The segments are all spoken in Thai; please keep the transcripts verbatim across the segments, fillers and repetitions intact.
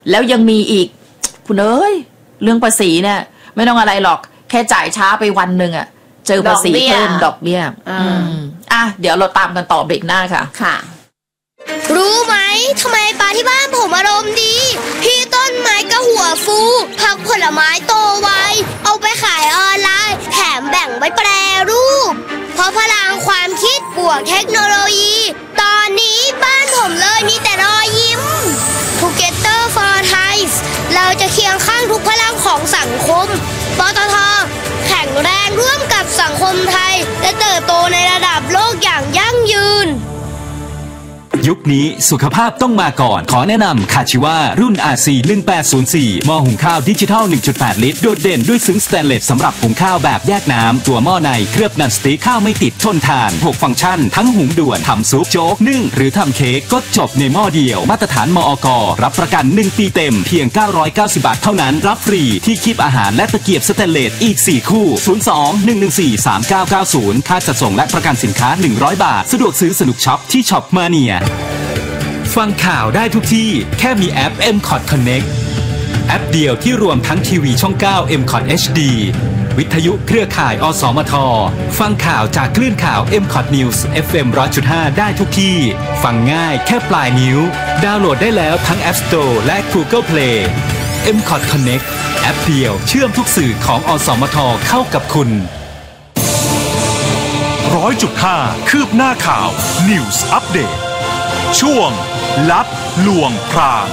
แล้วยังมีอีกคุณเอ้ยเรื่องภาษีเนี่ยไม่ต้องอะไรหรอกแค่จ่ายช้าไปวันหนึ่งอะเจอภาษีเพิ่มดอกเบี้ยอืมอ่ะเดี๋ยวเราตามกันต่อเบรกหน้าค่ะค่ะรู้ไหมทำไมปลาที่บ้านผมอารมณ์ดีพี่ต้นไม้ก็หัวฟูผักผลไม้โตไวเอาไปขายออนไลน์แถมแบ่งไว้แปรรูปเพราะพลังความคิดบวกเทคโนโลยีตอนนี้บ้านผมเลยมีแต่รอยยิ้ม Together for Thai เราจะเคียงข้างทุกพลังของสังคมปตท.แข็งแรงร่วมกับสังคมไทยและเติบโตในระดับโลกอย่างยั่งยืนยุคนี้สุขภาพต้องมาก่อนขอแนะนำคาชิวารุ่น อาร์ ซี หนึ่งแปดศูนย์สี่ หม้อหุงข้าวดิจิทัล หนึ่งจุดแปด ลิตรโดดเด่นด้วยซึ้งสแตนเลสสำหรับหุงข้าวแบบแยกน้ำตัวหม้อในเคลือบนันสติ๊กข้าวไม่ติดทนทานหกฟังก์ชันทั้งหุงด่วนทำซุปโจ๊กนึ่งหรือทำเค้กก็จบในหม้อเดียวมาตรฐานมอก.รับประกันหนึ่งปีเต็มเพียงเก้าร้อยเก้าสิบบาทเท่านั้นรับฟรีที่คีบอาหารและตะเกียบสแตนเลสอีกสี่คู่ศูนย์ สอง หนึ่ง หนึ่ง สี่ สาม เก้า เก้า ศูนย์ค่าจัดส่งและประกันสินค้าหนึ่งร้อยบาทสะดวกซื้อสนุกช็อปที่ช็อปมาเนียฟังข่าวได้ทุกที่แค่มีแอป เอ็ม คอท Connect แอปเดียวที่รวมทั้งทีวีช่องเก้า เอ็ม คอท เอช ดี วิทยุเครือข่าย อสมท ฟังข่าวจากคลื่นข่าว เอ็ม คอท News เอฟ เอ็ม หนึ่งร้อยจุดห้า ได้ทุกที่ฟังง่ายแค่ปลายนิ้วดาวน์โหลดได้แล้วทั้ง App Store และ Google Play เอ็ม คอท Connect แอปเดียวเชื่อมทุกสื่อของอสมทเข้ากับคุณหนึ่งร้อยจุดห้า คืบหน้าข่าว News Update ช่วงลับลวงพราง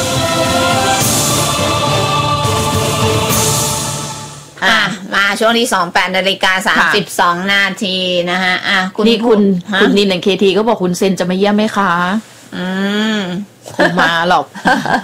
อ่ะมาช่วงที่สอง แปดนาฬิกาสามสิบสองนาทีนะฮะอ่ะคุณนี่คุณคุณนินใน เค ที ก็บอกคุณเซนจะมาเยี่ยมไหมคะอืมคงมาหรอก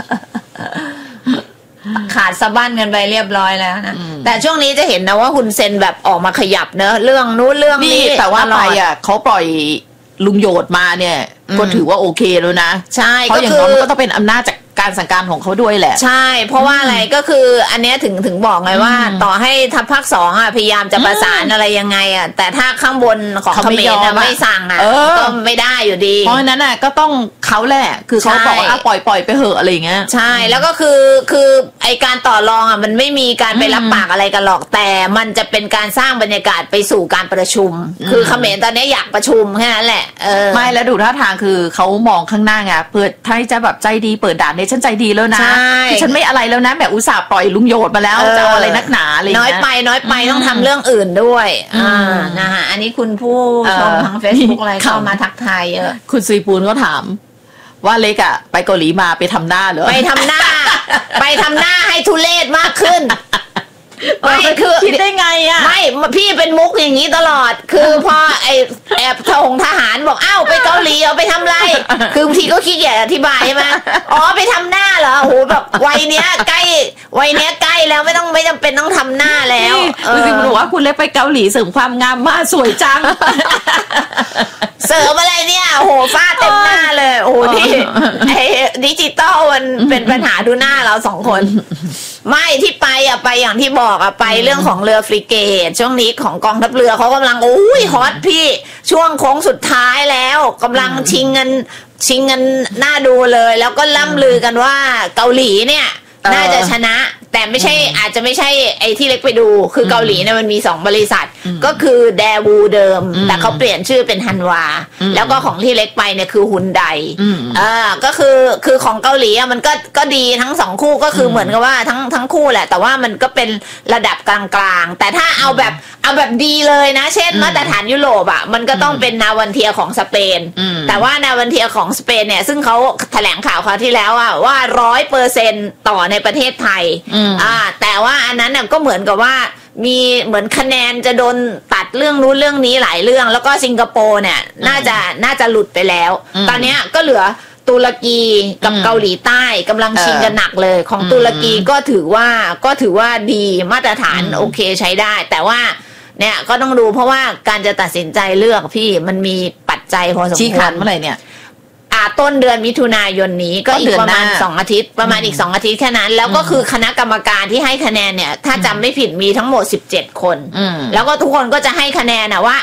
ขาดสะบั้นกันไปเรียบร้อยแล้วนะแต่ช่วงนี้จะเห็นนะว่าคุณเซนแบบออกมาขยับเนอะเรื่องนู้นเรื่องนี้แต่ว่าไปอ่ะเขาปล่อยลุงโยดมาเนี่ยก็ถือว่าโอเคแล้วนะใช่เพราะอย่างน้อยมันก็ต้องเป็นอำนาจจากการสั่งการของเขาด้วยแหละใช่เพราะว่าอะไรก็คืออันเนี้ยถึงถึงบอกไงว่าต่อให้ทัพภาคสองอ่ะพยายามจะประสานอะไรยังไงอ่ะแต่ถ้าข้างบนของเขมรไม่สั่งอ่ะก็ไม่ได้อยู่ดีเพราะฉะนั้นอ่ะก็ต้องเขาแหละคือเขาบอกว่าปล่อยปล่อยไปเหอะอะไรเงี้ยใช่แล้วก็คือคือไอการต่อรองอ่ะมันไม่มีการไปรับปากอะไรกันหรอกแต่มันจะเป็นการสร้างบรรยากาศไปสู่การประชุมคือเขมรตอนนี้อยากประชุมแค่นั้นแหละเออไม่แล้วดูท่าทางคือเขามองข้างหน้าไงเปิดถ้าจะแบบใจดีเปิดด่านเนี่ยฉันใจดีแล้วนะคือฉันไม่อะไรแล้วนะแบบอุตส่าห์ปล่อยลุงโยดมาแล้วจะเอาอะไรนักหนาอะไรน้อยไปน้อยไปต้องทำเรื่องอื่นด้วยอ่านะฮะอันนี้คุณผู้ชมทาง Facebook อะไรเข้ามาทักทายเยอะคุณซุยปูนก็ถามว่าเล็กอะไปเกาหลีมาไปทำหน้าเหรอไปทำหน้าไปทำหน้าให้ทุเรศมากขึ้นไม่คือคิดได้ไงอ่ะไม่พี่เป็นมุกอย่างนี้ตลอดคือพอไอแอบทหงทหารบอกอ้าวไปเกาหลีเอาไปทำไรคือบางทีก็ขี้เกียจอธิบายใช่ไหมอ๋อไปทำหน้าเหรอโหแบบวัยเนี้ยใกล้วัยเนี้ยใกล้แล้วไม่ต้องไม่จำเป็นต้องทำหน้าแล้วคือคุณบอกว่าคุณเล็กไปเกาหลีเสริมความงามมากสวยจังเสริมอะไรเนี่ยโอ้โหฟาดเต็มหน้าเลยโอ้โหนี่ไอ้ดิจิตอลมันเป็นปัญหาดูหน้าเราสองคนไม่ที่ไปอ่ะไปอย่างที่บอกอ่ะไปเรื่องของเรือฟริเกตช่วงนี้ของกองทัพเรือเขากำลังโอ้ยฮอตพี่ช่วงโค้งสุดท้ายแล้วกำลังชิงเงินชิงเงินหน้าดูเลยแล้วก็ล่ำลือกันว่าเกาหลีเนี่ยน่าจะชนะแต่ไม่ใช่อาจจะไม่ใช่ไอ้ที่เล็กไปดูคือเกาหลีเนี่ยมันมีสองบริษัทก็คือแดวูเดิมแต่เขาเปลี่ยนชื่อเป็นฮันวาแล้วก็ของที่เล็กไปเนี่ยคือฮุนไดอ่าก็คือคือของเกาหลีอ่ะมันก็ก็ดีทั้งสองคู่ก็คือเหมือนกับว่าทั้งทั้งคู่แหละแต่ว่ามันก็เป็นระดับกลางๆแต่ถ้าเอาแบบเอาแบบดีเลยนะเช่นมาตรฐานยุโรปอ่ะมันก็ต้องเป็นนาวันเทียของสเปนแต่ว่านาวันเทียของสเปนเนี่ยซึ่งเขาแถลงข่าวคราวที่แล้วอ่ะว่าร้อยเปอร์เซ็นต์ต่อในประเทศไทยอ่าแต่ว่าอันนั้นน่ะก็เหมือนกับว่ามีเหมือนคะแนนจะโดนตัดเรื่องนู้นเรื่องนี้หลายเรื่องแล้วก็สิงคโปร์เนี่ยน่าจะน่าจะหลุดไปแล้วตอนนี้ก็เหลือตุรกีกับเกาหลีใต้กำลังชิงกันหนักเลยของตุรกีก็ถือว่าก็ถือว่าดีมาตรฐานโอเคใช้ได้แต่ว่าเนี่ยก็ต้องดูเพราะว่าการจะตัดสินใจเลือกพี่มันมีปัจจัยพอสมควรชี้ขาดเมื่อไหร่เนี่ยต้นเดือนมิถุนายนนี้ก็อีกประมาณสองอาทิตย์ประมาณอีกสองอาทิตย์แค่นั้นแล้วก็คือคณะกรรมการที่ให้คะแนนเนี่ยถ้าจำไม่ผิดมีทั้งหมดสิบเจ็ดคนแล้วก็ทุกคนก็จะให้คะแนนนะว่าอ่ะ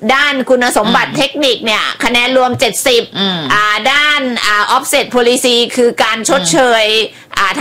ด้านคุณสมบัติเทคนิคเนี่ยคะแนนรวมเจ็ดสิบอ่าด้านอ่า offset policy คือการชดเชยอ่า